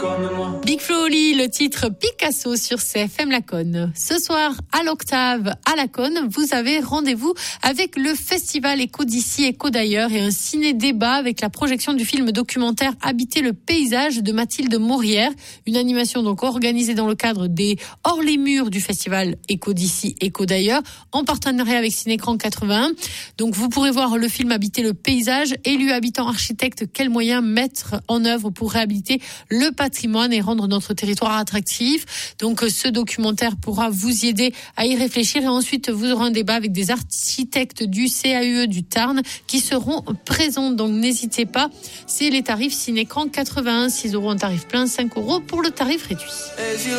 Big Flo Oli, le titre Picasso sur CFM Laconne. Ce soir, à l'Octave, à Laconne, vous avez rendez-vous avec le festival Écho d'ici, Écho d'ailleurs et un ciné-débat avec la projection du film documentaire Habiter le paysage de Mathilde Maurière. Une animation donc organisée dans le cadre des Hors les murs du festival Écho d'ici, Écho d'ailleurs, en partenariat avec Cinécran 81. Donc vous pourrez voir le film Habiter le paysage. Élus, habitants, architectes, quels moyens mettre en œuvre pour réhabiliter le patrimoine et rendre notre territoire attractif. Donc ce documentaire pourra vous y aider à y réfléchir et ensuite vous aurez un débat avec des architectes du CAUE du Tarn qui seront présents. Donc n'hésitez pas, c'est les tarifs Cinécran 81, 6 € en tarif plein, 5 € pour le tarif réduit.